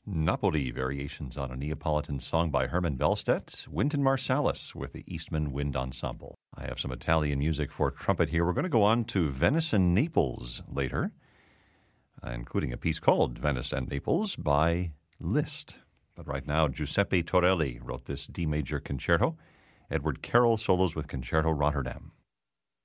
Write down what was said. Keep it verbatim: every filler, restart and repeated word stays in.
Napoli, variations on a Neapolitan song by Herman Bellstedt, Wynton Marsalis with the Eastman Wind Ensemble. I have some Italian music for trumpet here. We're going to go on to Venice and Naples later, uh, including a piece called Venice and Naples by Liszt. But right now, Giuseppe Torelli wrote this D major concerto. Edward Carroll solos with Concerto Rotterdam.